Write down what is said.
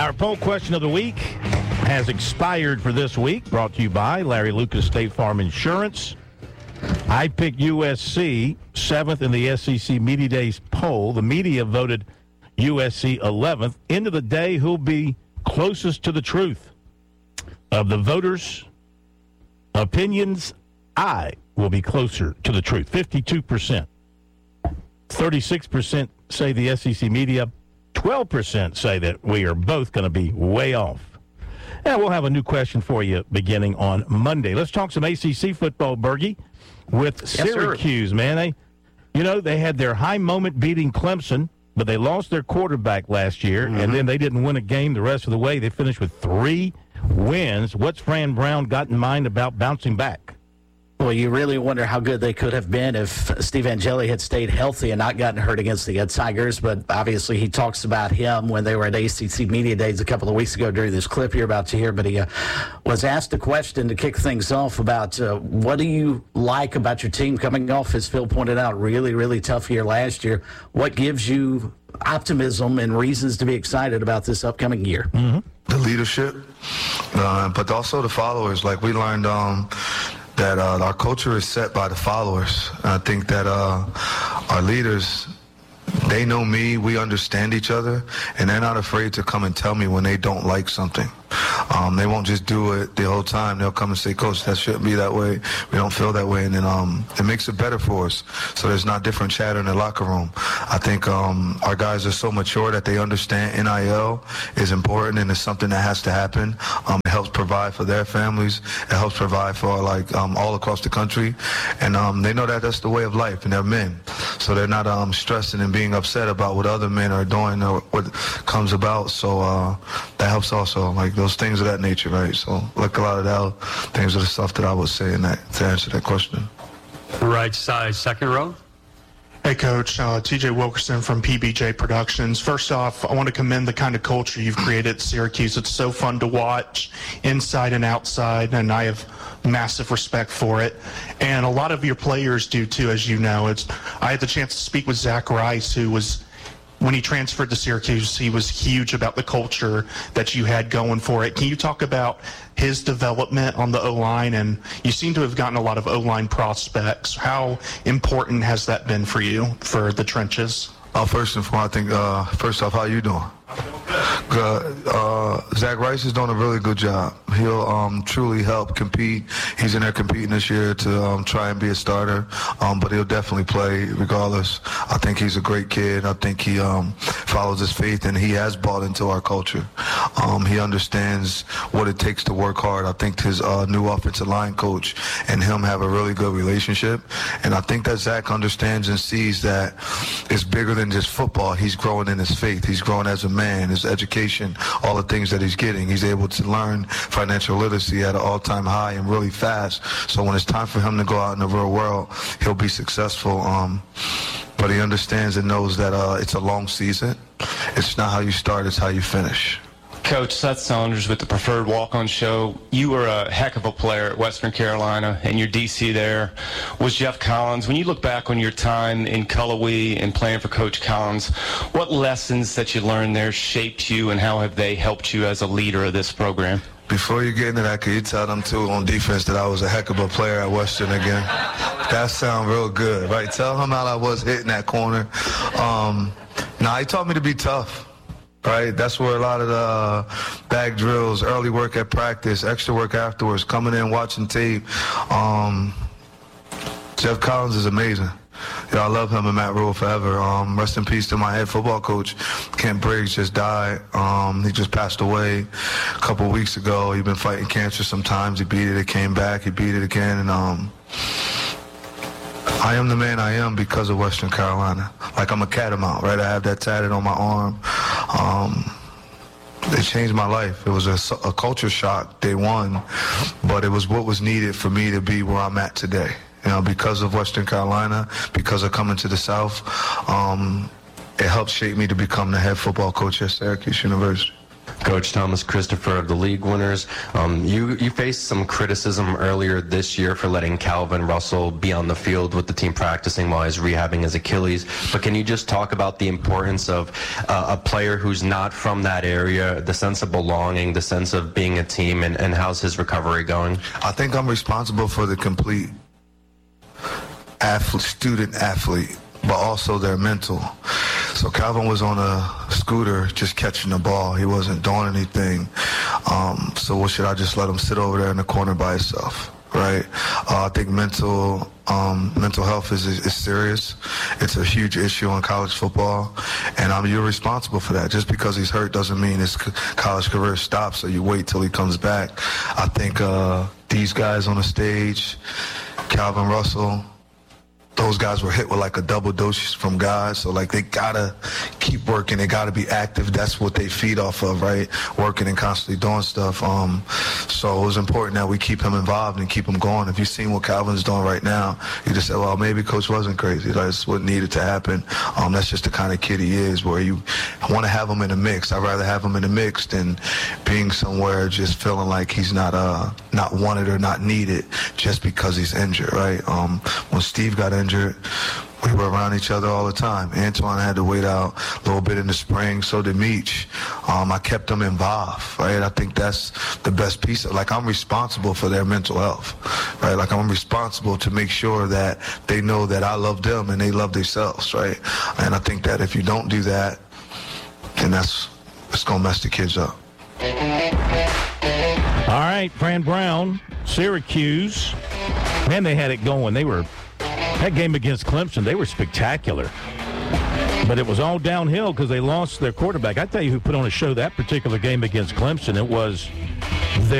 Our poll question of the week has expired for this week, brought to you by Larry Lucas State Farm Insurance. I picked USC 7th in the SEC Media Days poll. The media voted USC 11th. End of the day, who'll be closest to the truth? Of the voters' opinions, I will be closer to the truth. 52%. 36% say the SEC media. 12% say that we are both going to be way off. And we'll have a new question for you beginning on Monday. Let's talk some ACC football, Bergie, with Syracuse, man. They had their high moment beating Clemson, but they lost their quarterback last year, and then they didn't win a game the rest of the way. They finished with 3 wins. What's Fran Brown got in mind about bouncing back? Well, you really wonder how good they could have been if Steve Angeli had stayed healthy and not gotten hurt against the Tigers. But obviously he talks about him when they were at ACC Media Days a couple of weeks ago during this clip you're about to hear. But he was asked a question to kick things off about what do you like about your team coming off, as Phil pointed out, really, really tough year last year. What gives you optimism and reasons to be excited about this upcoming year? The leadership, but also the followers. Like we learned that our culture is set by the followers. I think that our leaders, they know me, we understand each other, and they're not afraid to come and tell me when they don't like something. They won't just do it the whole time. They'll come and say, Coach, that shouldn't be that way. We don't feel that way. And then it makes it better for us. So there's not different chatter in the locker room. I think our guys are so mature that they understand NIL is important and it's something that has to happen. It helps provide for their families. It helps provide for all across the country. And they know that that's the way of life, and they're men. So they're not stressing and being upset about what other men are doing or what comes about. So that helps also, like those things of that nature, right? So like a lot of that, things are the stuff that I would say in that to answer that question. Right side, second row. Hey, Coach. TJ Wilkerson from PBJ Productions. First off, I want to commend the kind of culture you've created at Syracuse. It's so fun to watch inside and outside, and I have massive respect for it. And a lot of your players do, too, as you know. I had the chance to speak with Zach Rice, who was, when he transferred to Syracuse, he was huge about the culture that you had going for it. Can you talk about his development on the O-line? And you seem to have gotten a lot of O-line prospects. How important has that been for you, for the trenches? First and foremost, I think, first off, how you doing? Good. Zach Rice is doing a really good job. He'll truly help compete. He's in there competing this year to try and be a starter, but he'll definitely play regardless. I think he's a great kid. I think he follows his faith, and he has bought into our culture. He understands what it takes to work hard. I think his new offensive line coach and him have a really good relationship, and I think that Zach understands and sees that it's bigger than just football. He's growing in his faith. He's growing as a man, his education, all the things that he's getting. He's able to learn financial literacy at an all-time high and really fast. So when it's time for him to go out in the real world, he'll be successful. But he understands and knows that it's a long season. It's not how you start, it's how you finish. Coach, Seth Saunders with the Preferred Walk-On Show. You were a heck of a player at Western Carolina, and your DC there was Jeff Collins. When you look back on your time in Cullowhee and playing for Coach Collins, what lessons that you learned there shaped you, and how have they helped you as a leader of this program? Before you get into that, can you tell them, too, on defense that I was a heck of a player at Western again? That sounds real good, right? Tell them how I was hitting that corner. He taught me to be tough. Right, that's where a lot of the bag drills, early work at practice, extra work afterwards, coming in, watching tape. Jeff Collins is amazing. I love him and Matt Rule forever. Rest in peace to my head football coach, Kent Briggs, just died. He just passed away a couple weeks ago. He's been fighting cancer sometimes. He beat it, it came back, he beat it again, and I am the man I am because of Western Carolina. Like I'm a catamount, right? I have that tatted on my arm. It changed my life. It was a culture shock day one, but it was what was needed for me to be where I'm at today. Because of Western Carolina, because of coming to the South, it helped shape me to become the head football coach at Syracuse University. Coach Thomas Christopher of the League Winners. You faced some criticism earlier this year for letting Calvin Russell be on the field with the team practicing while he's rehabbing his Achilles. But can you just talk about the importance of a player who's not from that area, the sense of belonging, the sense of being a team, and how's his recovery going? I think I'm responsible for the complete student-athlete, but also their mental. So Calvin was on a scooter just catching the ball. He wasn't doing anything. So what should I just let him sit over there in the corner by himself, right? I think mental health is serious. It's a huge issue in college football, and you're responsible for that. Just because he's hurt doesn't mean his college career stops, so you wait till he comes back. I think these guys on the stage, Calvin Russell, those guys were hit with like a double dose from God. So like they gotta keep working. They gotta be active. That's what they feed off of, right? Working and constantly doing stuff. So it was important that we keep him involved and keep him going. If you've seen what Calvin's doing right now, you just say, well, maybe Coach wasn't crazy. That's what needed to happen. That's just the kind of kid he is, where you want to have him in the mix. I'd rather have him in the mix than being somewhere just feeling like he's not wanted or not needed just because he's injured, right? When Steve got injured, we were around each other all the time. Antoine had to wait out a little bit in the spring, so did Meech. I kept them involved, right? I think that's the best piece. Like, I'm responsible for their mental health, right? Like, I'm responsible to make sure that they know that I love them and they love themselves, right? And I think that if you don't do that, then it's going to mess the kids up. All right, Fran Brown, Syracuse. Man, they had it going. That game against Clemson, they were spectacular. But it was all downhill because they lost their quarterback. I tell you who put on a show that particular game against Clemson. It was